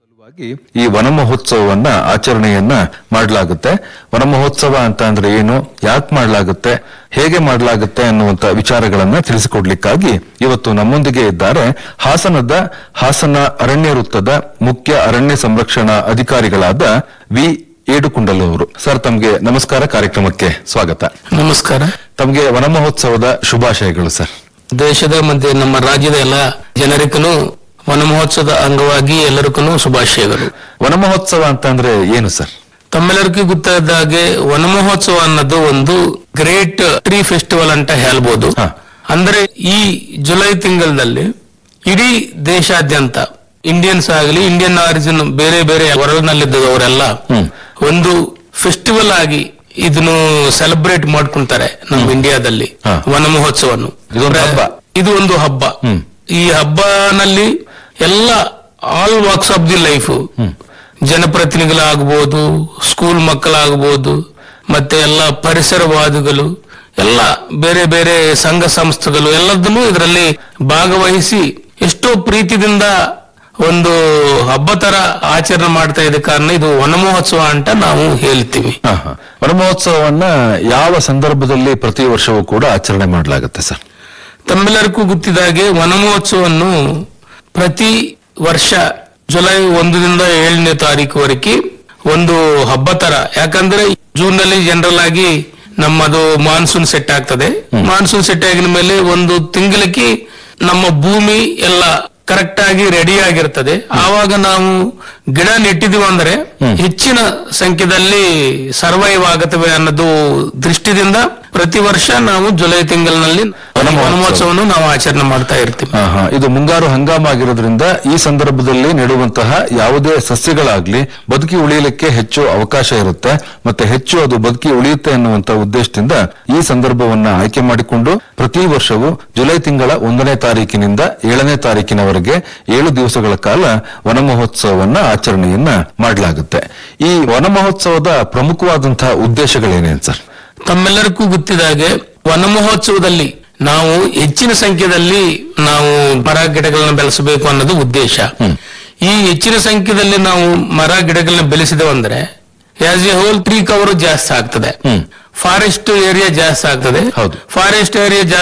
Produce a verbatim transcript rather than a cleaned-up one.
ಸಲುವಾಗಿ ಈ ವನ ಮಹೋತ್ಸವವನ್ನ ಆಚರಣೆಯನ್ನ ಮಾಡಲಾಗುತ್ತೆ. ವನ ಮಹೋತ್ಸವ ಅಂತ ಅಂದ್ರೆ ಏನು, ಯಾಕೆ ಮಾಡಲಾಗುತ್ತೆ, ಹೇಗೆ ಮಾಡಲಾಗುತ್ತೆ ಅನ್ನುವಂತ ವಿಚಾರಗಳನ್ನ ತಿಳಿಸಿಕೊಡ್ಲಿಕ್ಕಾಗಿ ಇವತ್ತು ನಮ್ಮೊಂದಿಗೆ ಇದ್ದಾರೆ ಹಾಸನದ ಹಾಸನ ಅರಣ್ಯ ವೃತ್ತದ ಮುಖ್ಯ ಅರಣ್ಯ ಸಂರಕ್ಷಣಾ ಅಧಿಕಾರಿಗಳಾದ ವಿ ಏಡುಕುಂಡಲು ಅವರು. ಸರ್, ತಮ್ಗೆ ನಮಸ್ಕಾರ, ಕಾರ್ಯಕ್ರಮಕ್ಕೆ ಸ್ವಾಗತ. ನಮಸ್ಕಾರ. ತಮ್ಗೆ ವನ ಮಹೋತ್ಸವದ ಶುಭಾಶಯಗಳು ಸರ್. ದೇಶದ ಮತ್ತೆ ನಮ್ಮ ರಾಜ್ಯದ ಎಲ್ಲ ಜನರಿಗೂ ವನ ಮಹೋತ್ಸವದ ಅಂಗವಾಗಿ ಎಲ್ಲರಿಗೂ ಶುಭಾಶಯಗಳು. ವನ ಮಹೋತ್ಸವ ಅಂತ ಅಂದ್ರೆ ಏನು ಸರ್? ತಮ್ಮೆಲ್ಲರಿಗೂ ಗೊತ್ತಾದ ಹಾಗೆ ವನ ಮಹೋತ್ಸವ ಅನ್ನೋದು ಒಂದು ಗ್ರೇಟ್ ಟ್ರೀ ಫೆಸ್ಟಿವಲ್ ಅಂತ ಹೇಳ್ಬೋದು. ಹ. ಅಂದ್ರೆ ಈ ಜುಲೈ ತಿಂಗಳಲ್ಲಿ ಇಡೀ ದೇಶಾದ್ಯಂತ ಇಂಡಿಯನ್ಸ್ ಆಗಲಿ, ಇಂಡಿಯನ್ ಆರಿಜಿನ್ ಬೇರೆ ಬೇರೆ ವರ್ಲ್ಡ್ ನಲ್ಲಿದ್ದವರೆಲ್ಲ ಹ್ಮ್. ಒಂದು ಫೆಸ್ಟಿವಲ್ ಆಗಿ ಇದನ್ನು ಸೆಲೆಬ್ರೇಟ್ ಮಾಡ್ಕೊಂತಾರೆ ನಮ್ಮ ಇಂಡಿಯಾದಲ್ಲಿ ಹ. ವನ ಮಹೋತ್ಸವವನ್ನು. ಇದೊಂದು ಹಬ್ಬ. ಇದು ಒಂದು ಹಬ್ಬ. ಹ್ಮ್. ಈ ಹಬ್ಬನಲ್ಲಿ ಎಲ್ಲ all walks of the life, ಜನಪ್ರತಿನಿಧಿಗಳಾಗಬಹುದು, school ಮಕ್ಕಳಾಗಬಹುದು, ಮತ್ತೆ ಎಲ್ಲ ಪರಿಸರವಾದಿಗಳು, ಎಲ್ಲ ಬೇರೆ ಬೇರೆ ಸಂಘ ಸಂಸ್ಥೆಗಳು ಎಲ್ಲದನ್ನು ಇದರಲ್ಲಿ ಭಾಗವಹಿಸಿ ಎಷ್ಟೋ ಪ್ರೀತಿಯಿಂದ ಒಂದು ಹಬ್ಬ ತರ ಆಚರಣೆ ಮಾಡ್ತಾ ಇದ್ದ ಕಾರಣ ಇದು ವನ ಮಹೋತ್ಸವ ಅಂತ ನಾವು ಹೇಳ್ತೀವಿ. ಹ, ಹ. ವನ ಮಹೋತ್ಸವವನ್ನ ಯಾವ ಸಂದರ್ಭದಲ್ಲಿ ಪ್ರತಿ ವರ್ಷವೂ ಕೂಡ ಆಚರಣೆ ಮಾಡಲಾಗುತ್ತೆ ಸರ್? ತಮ್ಮೆಲ್ಲರಿಗೂ ಗೊತ್ತಿದ್ದಾಗೆ ವನ ಮಹೋತ್ಸವವನ್ನು ಪ್ರತಿ ವರ್ಷ ಜುಲೈ ಒಂದರಿಂದ ಏಳನೇ ತಾರೀಕುವರೆಗೆ ಒಂದು ಹಬ್ಬ ತರ, ಯಾಕಂದ್ರೆ ಜೂನ್ ನಲ್ಲಿ ಜನರಲ್ ಆಗಿ ನಮ್ಮದು ಮಾನ್ಸೂನ್ ಸೆಟ್ ಆಗ್ತದೆ. ಮಾನ್ಸೂನ್ ಸೆಟ್ ಆಗಿದ ಮೇಲೆ ಒಂದು ತಿಂಗಳಿಗೆ ನಮ್ಮ ಭೂಮಿ ಎಲ್ಲ ಕರೆಕ್ಟ್ ಆಗಿ ರೆಡಿ ಆಗಿರ್ತದೆ. ಆವಾಗ ನಾವು ಗಿಡ ನೆಟ್ಟಿದೀವಿ ಅಂದ್ರೆ ಹೆಚ್ಚಿನ ಸಂಖ್ಯೆಯಲ್ಲಿ ಸರ್ವೈವ್ ಆಗುತ್ತವೆ ಅನ್ನೋದು ದೃಷ್ಟಿದಿಂದ ಪ್ರತಿ ವರ್ಷ ನಾವು ಜುಲೈ ತಿಂಗಳಿನಲ್ಲಿ ವನ ಮಹೋತ್ಸವವನ್ನು ನಾವು ಆಚರಣೆ ಮಾಡ್ತಾ ಇರ್ತೀವಿ. ಹ, ಹ. ಇದು ಮುಂಗಾರು ಹಂಗಾಮ ಆಗಿರೋದ್ರಿಂದ ಈ ಸಂದರ್ಭದಲ್ಲಿ ನೆಡುವಂತಹ ಯಾವುದೇ ಸಸ್ಯಗಳಾಗ್ಲಿ ಬದುಕಿ ಉಳಿಯಲಿಕ್ಕೆ ಹೆಚ್ಚು ಅವಕಾಶ ಇರುತ್ತೆ, ಮತ್ತೆ ಹೆಚ್ಚು ಅದು ಬದುಕಿ ಉಳಿಯುತ್ತೆ ಅನ್ನುವಂತ ಉದ್ದೇಶದಿಂದ ಈ ಸಂದರ್ಭವನ್ನ ಆಯ್ಕೆ ಮಾಡಿಕೊಂಡು ಪ್ರತಿ ವರ್ಷವೂ ಜುಲೈ ತಿಂಗಳ ಒಂದನೇ ತಾರೀಕಿನಿಂದ ಏಳನೇ ತಾರೀಕಿನವರೆಗೆ ಏಳು ದಿವಸಗಳ ಕಾಲ ವನ ಮಹೋತ್ಸವವನ್ನ ಆಚರಣೆಯನ್ನ ಮಾಡಲಾಗುತ್ತೆ. ಈ ವನ ಮಹೋತ್ಸವದ ಪ್ರಮುಖವಾದಂತಹ ಉದ್ದೇಶಗಳೇನೇನು ಸರ್? ತಮ್ಮೆಲ್ಲರಿಗೂ ಗೊತ್ತಿದ್ದಾಗೆ ವನ ಮಹೋತ್ಸವದಲ್ಲಿ ನಾವು ಹೆಚ್ಚಿನ ಸಂಖ್ಯೆಯಲ್ಲಿ ನಾವು ಮರ ಗಿಡಗಳನ್ನ ಬೆಳೆಸಬೇಕು ಅನ್ನೋದು ಉದ್ದೇಶ. ಈ ಹೆಚ್ಚಿನ ಸಂಖ್ಯೆಯಲ್ಲಿ ನಾವು ಮರ ಗಿಡಗಳನ್ನ ಬೆಳೆಸಿದೆವು ಅಂದ್ರೆ as A hole tree cover ಜಾಸ್ತಿ ಆಗ್ತದೆ, ಫಾರೆಸ್ಟ್ ಏರಿಯಾ ಜಾಸ್ತಿ ಆಗ್ತದೆ. ಹೌದು. Forest area